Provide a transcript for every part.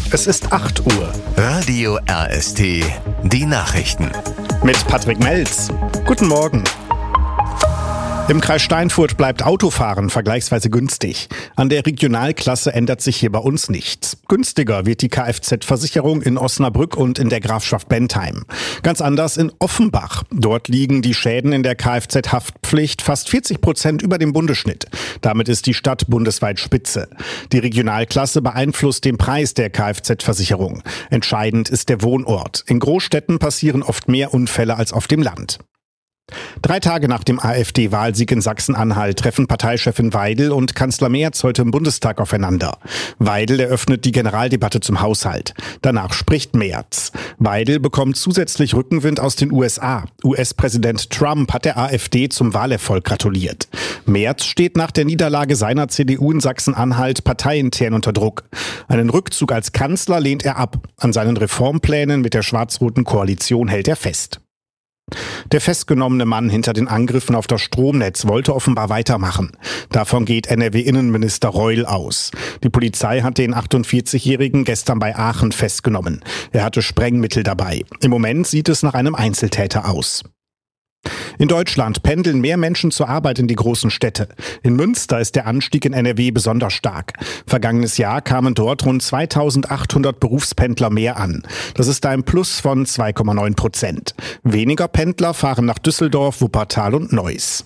Es ist 8 Uhr. Radio RST, die Nachrichten. Mit Patrick Melz. Guten Morgen. Im Kreis Steinfurt bleibt Autofahren vergleichsweise günstig. An der Regionalklasse ändert sich hier bei uns nichts. Günstiger wird die Kfz-Versicherung in Osnabrück und in der Grafschaft Bentheim. Ganz anders in Offenbach. Dort liegen die Schäden in der Kfz-Haftpflicht fast 40% über dem Bundesschnitt. Damit ist die Stadt bundesweit Spitze. Die Regionalklasse beeinflusst den Preis der Kfz-Versicherung. Entscheidend ist der Wohnort. In Großstädten passieren oft mehr Unfälle als auf dem Land. 3 Tage nach dem AfD-Wahlsieg in Sachsen-Anhalt treffen Parteichefin Weidel und Kanzler Merz heute im Bundestag aufeinander. Weidel eröffnet die Generaldebatte zum Haushalt. Danach spricht Merz. Weidel bekommt zusätzlich Rückenwind aus den USA. US-Präsident Trump hat der AfD zum Wahlerfolg gratuliert. Merz steht nach der Niederlage seiner CDU in Sachsen-Anhalt parteiintern unter Druck. Einen Rückzug als Kanzler lehnt er ab. An seinen Reformplänen mit der schwarz-roten Koalition hält er fest. Der festgenommene Mann hinter den Angriffen auf das Stromnetz wollte offenbar weitermachen. Davon geht NRW-Innenminister Reul aus. Die Polizei hat den 48-Jährigen gestern bei Aachen festgenommen. Er hatte Sprengmittel dabei. Im Moment sieht es nach einem Einzeltäter aus. In Deutschland pendeln mehr Menschen zur Arbeit in die großen Städte. In Münster ist der Anstieg in NRW besonders stark. Vergangenes Jahr kamen dort rund 2.800 Berufspendler mehr an. Das ist ein Plus von 2,9%. Weniger Pendler fahren nach Düsseldorf, Wuppertal und Neuss.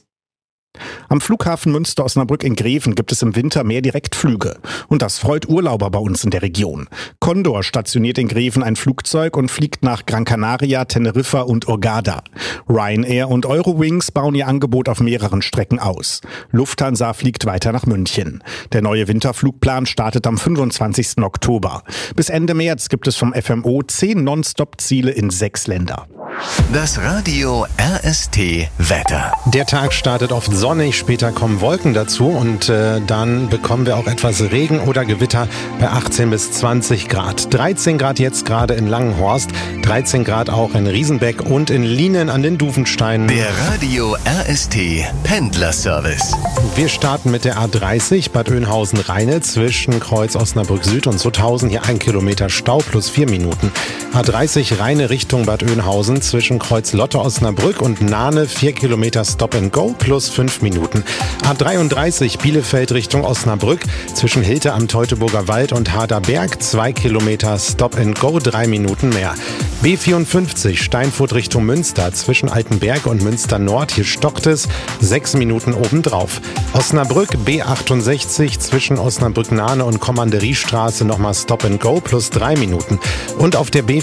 Am Flughafen Münster-Osnabrück in Greven gibt es im Winter mehr Direktflüge. Und das freut Urlauber bei uns in der Region. Condor stationiert in Greven ein Flugzeug und fliegt nach Gran Canaria, Teneriffa und Hurghada. Ryanair und Eurowings bauen ihr Angebot auf mehreren Strecken aus. Lufthansa fliegt weiter nach München. Der neue Winterflugplan startet am 25. Oktober. Bis Ende März gibt es vom FMO 10 Non-Stop-Ziele in 6 Länder. Das Radio RST Wetter. Der Tag startet oft sonnig, später kommen Wolken dazu und dann bekommen wir auch etwas Regen oder Gewitter bei 18 bis 20 Grad. 13 Grad jetzt gerade in Langenhorst, 13 Grad auch in Riesenbeck und in Lienen an den Dufensteinen. Der Radio RST Pendlerservice. Wir starten mit der A30 Bad Oeynhausen-Rheine zwischen Kreuz Osnabrück Süd und Sutthausen. Hier 1 Kilometer Stau plus 4 Minuten. A30 Rheine Richtung Bad Oeynhausen zwischen Kreuz Lotte Osnabrück und Nahne 4 Kilometer Stop and Go plus 5 Minuten. A33 Bielefeld Richtung Osnabrück zwischen Hilte am Teutoburger Wald und Harderberg 2 Kilometer Stop and Go 3 Minuten mehr. B54 Steinfurt Richtung Münster zwischen Altenberg und Münster Nord. Hier stockt es 6 Minuten obendrauf. Osnabrück B68 zwischen Osnabrück-Nahne und Kommandieriestraße nochmal Stop and Go plus 3 Minuten. Und auf der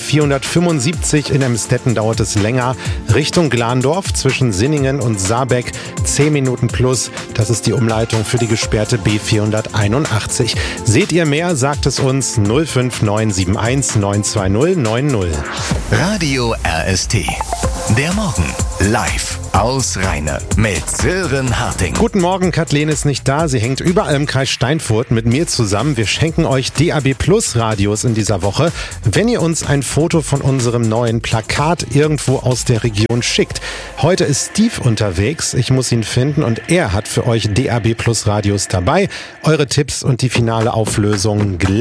B475 in Emstetten dauert es länger. Richtung Glandorf zwischen Sinningen und Saarbeck 10 Minuten plus. Das ist die Umleitung für die gesperrte B481. Seht ihr mehr, sagt es uns 05971 920 90. Radio RST. Der Morgen live aus Rheine mit Sören Harting. Guten Morgen, Kathleen ist nicht da. Sie hängt überall im Kreis Steinfurt mit mir zusammen. Wir schenken euch DAB Plus Radios in dieser Woche. Wenn ihr uns ein Foto von unserem neuen Plakat irgendwo aus der Region schickt. Heute ist Steve unterwegs. Ich muss ihn finden und er hat für euch DAB Plus Radios dabei. Eure Tipps und die finale Auflösung gleich.